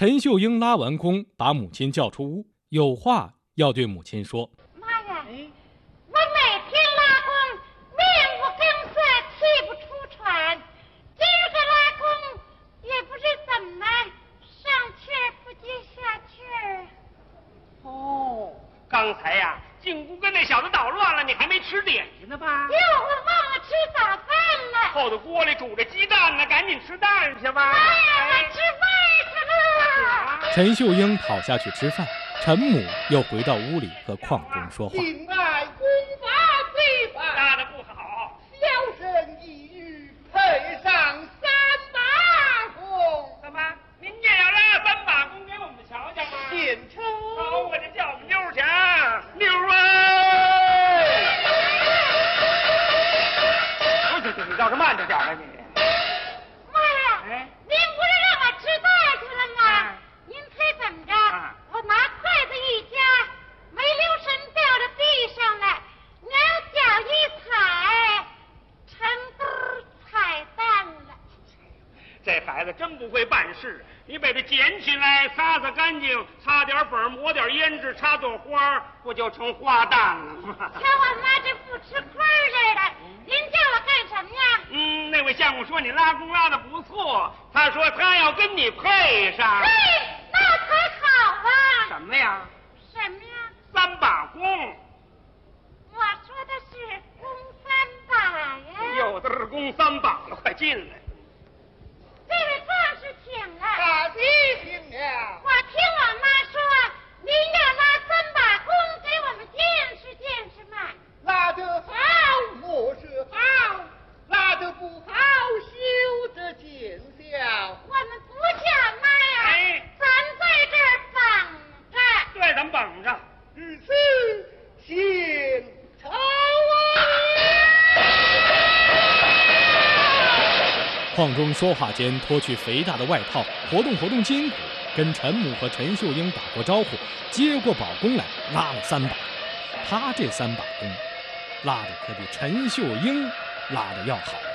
陈秀英拉完弓，把母亲叫出屋，有话要对母亲说。 妈呀，我每天拉弓，面无更色，气不出喘。今儿个拉弓，也不知怎么上气儿不接下气儿。 哦，刚才呀，进屋跟那小子捣乱了，你还没吃点心呢吧？ 哟，我忘了吃早饭了。 后头锅里煮着鸡蛋呢，赶紧吃蛋去吧。 妈呀，我吃饭去了。 陈秀英跑下去吃饭，陈母又回到屋里和邝中说话。 敬爱功法非凡， 拉得不好， 小生一语配上3把弓。 怎么？您也要拉3把弓给我们瞧瞧吗？ 献丑。 好，我就叫我们妞儿去啊，妞儿啊！你倒是慢着点吧你。 妈呀，您不是让我吃饭去了吗？您猜怎么着？我拿筷子一夹，没留神掉到地上了，娘脚一踩，成堆踩蛋了。 这孩子真不会办事，你把它捡起来，擦擦干净，擦点粉，抹点胭脂，插朵花，不就成花旦了吗？ 瞧我妈这不吃亏似的，您叫我干什么呀？ 那位相公说你拉弓拉得不错，他说他要跟你配上。 嘿，那才好啊！ 什么呀什么呀 ？3把弓。 我说的是弓3把呀。 有的是弓3把了，快进来。 这位壮士请了。 大吉请了。 我听我妈说，您要拉3把弓给我们见识见识嘛。 拉得好，莫是好；拉得不好，休得见笑。 我们不叫妈呀，咱在这儿绑着。 对，咱们绑着。 如此，献丑啊！ 邝中说话间脱去肥大的外套，活动活动筋骨，跟陈母和陈秀英打过招呼，接过宝弓来拉了3把。他这3把弓，拉的可比陈秀英拉的要好。